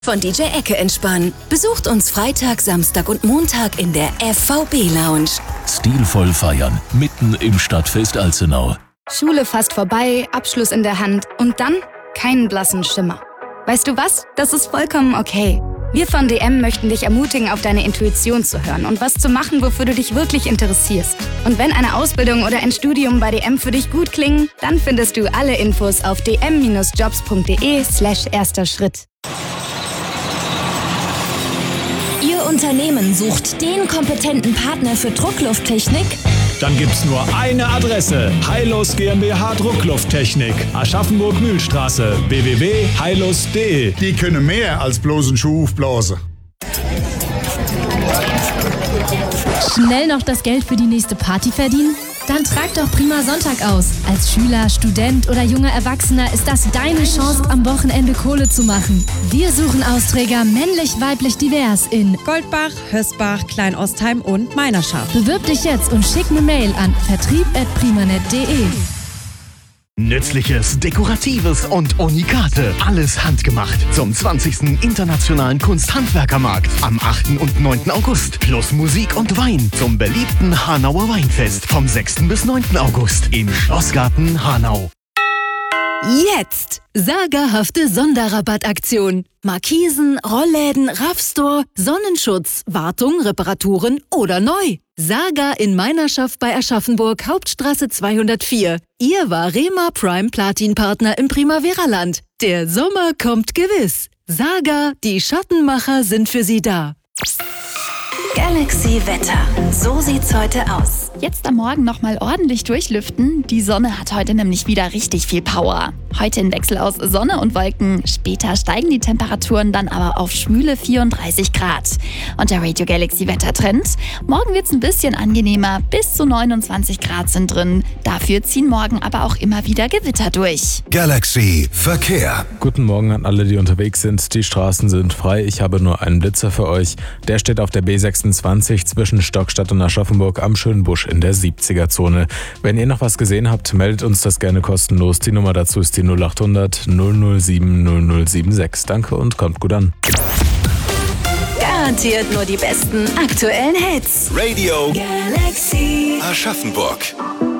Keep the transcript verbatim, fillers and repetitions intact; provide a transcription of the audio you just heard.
Von D J Ecke entspannen. Besucht uns Freitag, Samstag und Montag in der F V B Lounge. Stilvoll feiern, mitten im Stadtfest Alzenau. Schule fast vorbei, Abschluss in der Hand und dann keinen blassen Schimmer. Weißt du was? Das ist vollkommen okay. Wir von D M möchten dich ermutigen, auf deine Intuition zu hören und was zu machen, wofür du dich wirklich interessierst. Und wenn eine Ausbildung oder ein Studium bei D M für dich gut klingen, dann findest du alle Infos auf d m Bindestrich jobs punkt d e slash erster Schritt. Ihr Unternehmen sucht den kompetenten Partner für Drucklufttechnik? Dann gibt's nur eine Adresse. Heilos GmbH Drucklufttechnik. Aschaffenburg-Mühlstraße. w w w punkt heilos punkt d e. Die können mehr als bloß einen Schuh aufblasen. Schnell noch das Geld für die nächste Party verdienen? Dann trag doch Prima Sonntag aus. Als Schüler, Student oder junger Erwachsener ist das deine Chance, am Wochenende Kohle zu machen. Wir suchen Austräger männlich, weiblich, divers in Goldbach, Hösbach, Kleinostheim und Meinerschaft. Bewirb dich jetzt und schick eine Mail an vertrieb at primanet punkt d e. Nützliches, Dekoratives und Unikate. Alles handgemacht zum zwanzigsten Internationalen Kunsthandwerkermarkt am achten und neunten August. Plus Musik und Wein zum beliebten Hanauer Weinfest vom sechsten bis neunten August im Schlossgarten Hanau. Jetzt! Sagerhafte Sonderrabattaktion. Markisen, Rollläden, Raffstore, Sonnenschutz, Wartung, Reparaturen oder neu. Saga in Meinerschaft bei Aschaffenburg, Hauptstraße zweihundertvier. Ihr Varema Prime Platin Partner im Primavera-Land. Der Sommer kommt gewiss. Saga, die Schattenmacher sind für Sie da. Galaxy Wetter. So sieht's heute aus. Jetzt am Morgen nochmal ordentlich durchlüften. Die Sonne hat heute nämlich wieder richtig viel Power. Heute ein Wechsel aus Sonne und Wolken. Später steigen die Temperaturen dann aber auf schwüle vierunddreißig Grad. Und der Radio Galaxy Wettertrend? Morgen wird's ein bisschen angenehmer. Bis zu neunundzwanzig Grad sind drin. Dafür ziehen morgen aber auch immer wieder Gewitter durch. Galaxy Verkehr. Guten Morgen an alle, die unterwegs sind. Die Straßen sind frei. Ich habe nur einen Blitzer für euch. Der steht auf der B sechsundzwanzig zwischen Stockstadt und Aschaffenburg am Schönbusch in der siebziger-Zone. Wenn ihr noch was gesehen habt, meldet uns das gerne kostenlos. Die Nummer dazu ist die null achthundert null null sieben null null sieben sechs. Danke und kommt gut an. Garantiert nur die besten aktuellen Hits. Radio Galaxy Aschaffenburg.